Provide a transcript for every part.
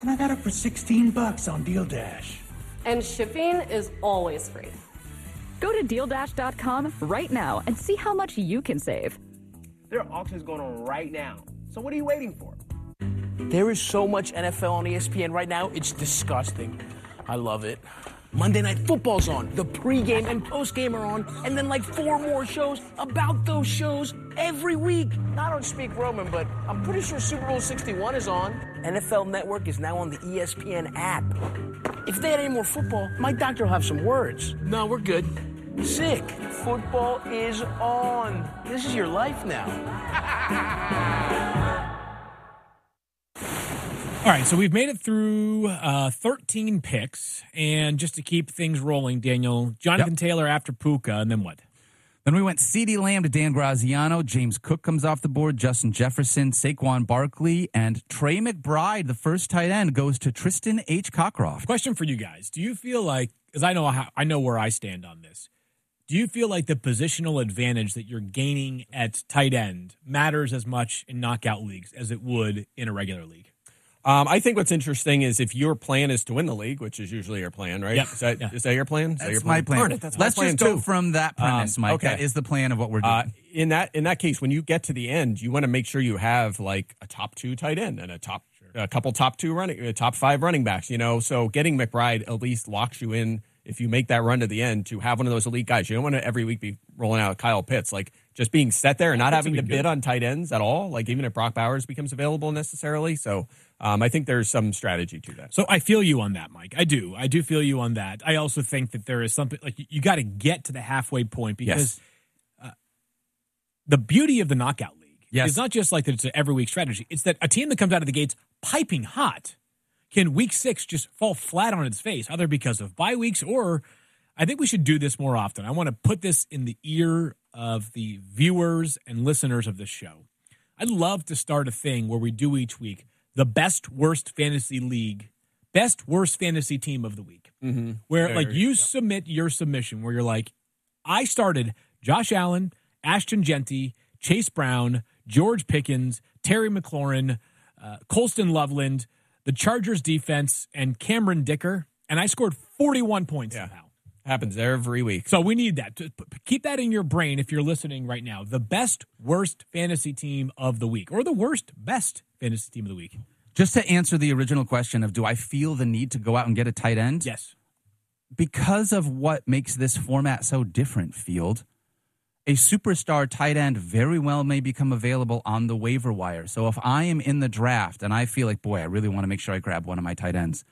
And I got it for $16 on Deal Dash. And shipping is always free. Go to DealDash.com right now and see how much you can save. There are auctions going on right now. So what are you waiting for? There is so much NFL on ESPN right now, it's disgusting. I love it. Monday Night Football's on. The pregame and postgame are on. And then like 4 more shows about those shows every week. I don't speak Roman, but I'm pretty sure Super Bowl 61 is on. NFL Network is now on the ESPN app. If they had any more football, my doctor will have some words. No, we're good. Sick. Football is on. This is your life now. All right, so we've made it through 13 picks, and just to keep things rolling, Daniel, Jonathan Taylor after Puka, and then what? Then we went CeeDee Lamb to Dan Graziano. James Cook comes off the board. Justin Jefferson, Saquon Barkley, and Trey McBride, the first tight end, goes to Tristan H. Cockcroft. Question for you guys. Do you feel like, because I know where I stand on this, do you feel like the positional advantage that you're gaining at tight end matters as much in knockout leagues as it would in a regular league? I think what's interesting is if your plan is to win the league, which is usually your plan, right? Yep. Is that your plan? That's my plan. That's Let's my plan just go too. from that premise, Mike. Okay. That is the plan of what we're doing. In that case, when you get to the end, you want to make sure you have like a top 2 tight end and a couple top 5 running backs. So getting McBride at least locks you in if you make that run to the end to have one of those elite guys. You don't want to every week be rolling out Kyle Pitts. Like just being set there and not having to bid on tight ends at all. Like even if Brock Bowers becomes available necessarily. So I think there's some strategy to that. So I feel you on that, Mike. I do feel you on that. I also think that there is something like you got to get to the halfway point because the beauty of the knockout league is not just like that it's an every week strategy. It's that a team that comes out of the gates piping hot can week 6 just fall flat on its face, either because of bye weeks or I think we should do this more often. I want to put this in the ear of the viewers and listeners of this show. I'd love to start a thing where we do each week the best worst fantasy team of the week. Mm-hmm. Where you submit your submission where you're like, I started Josh Allen, Ashton Genty, Chase Brown, George Pickens, Terry McLaurin, Colston Loveland, the Chargers defense, and Cameron Dicker, and I scored 41 points somehow. Happens every week. So we need that. Keep that in your brain if you're listening right now. The best, worst fantasy team of the week, or the worst, best fantasy team of the week. Just to answer the original question of do I feel the need to go out and get a tight end? Yes. Because of what makes this format so different, Field, a superstar tight end very well may become available on the waiver wire. So if I am in the draft and I feel like, boy, I really want to make sure I grab one of my tight ends,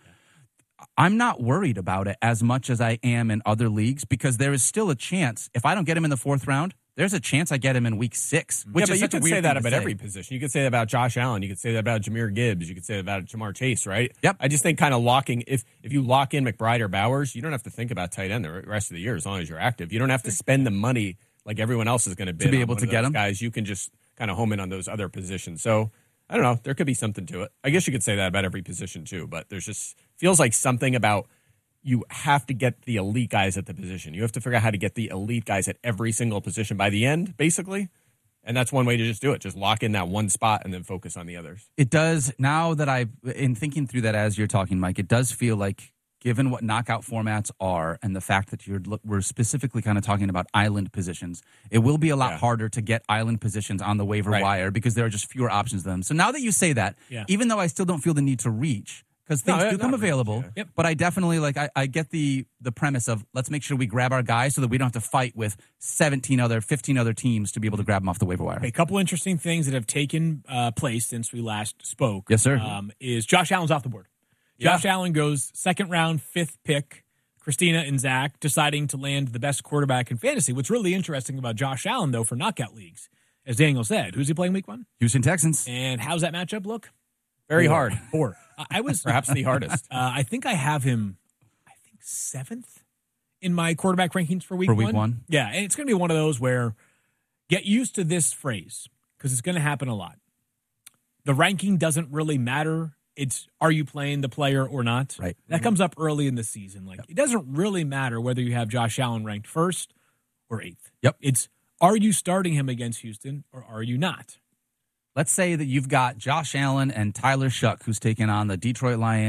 I'm not worried about it as much as I am in other leagues because there is still a chance. If I don't get him in the 4th round, there's a chance I get him in week 6. Which is you such a could weird say that thing to about say. every position. You could say that about Josh Allen. You could say that about Jahmyr Gibbs. You could say that about Jamar Chase, right? Yep. I just think kind of locking, if you lock in McBride or Bowers, you don't have to think about tight end the rest of the year as long as you're active. You don't have to spend the money like everyone else is going to bid to be on able one to of get those them. guys. You can just kind of home in on those other positions. So I don't know. There could be something to it. I guess you could say that about every position too, but there's just feels like something about you have to get the elite guys at the position. You have to figure out how to get the elite guys at every single position by the end, basically. And that's one way to just do it. Just lock in that one spot and then focus on the others. It does, now that in thinking through that as you're talking, Mike, it does feel like, given what knockout formats are and the fact that we're specifically kind of talking about island positions, it will be a lot harder to get island positions on the waiver wire because there are just fewer options to them. So now that you say that, even though I still don't feel the need to reach, because things do come available, but I definitely, I get the premise of let's make sure we grab our guys so that we don't have to fight with 15 other teams to be able to grab them off the waiver wire. A couple interesting things that have taken place since we last spoke. Yes, sir. Is Josh Allen's off the board. Josh Allen goes 2nd round, 5th pick. Christina and Zach deciding to land the best quarterback in fantasy. What's really interesting about Josh Allen, though, for knockout leagues, as Daniel said, who's he playing week 1? Houston Texans. And how's that matchup look? Very hard. 4. I was perhaps the hardest. I think I have him, 7th in my quarterback rankings for week 1. Yeah, and it's going to be one of those where get used to this phrase because it's going to happen a lot. The ranking doesn't really matter. It's are you playing the player or not? Right. That comes up early in the season. It doesn't really matter whether you have Josh Allen ranked 1st or 8th. Yep. It's are you starting him against Houston or are you not? let's say that you've got Josh Allen and Tyler Shuck, who's taking on the Detroit Lions.